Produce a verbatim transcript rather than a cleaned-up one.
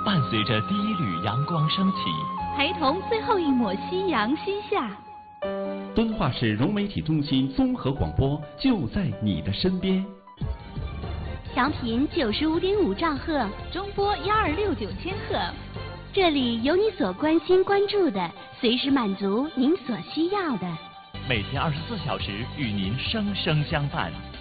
伴随着第一缕阳光升起， 陪同最后一抹夕阳西下。 敦化市融媒体中心综合广播就在你的身边。 调频九十五点五兆赫， 中波幺二六九千赫。 这里有你所关心关注的，随时满足您所需要的。 每天二十四小时与您生生相伴。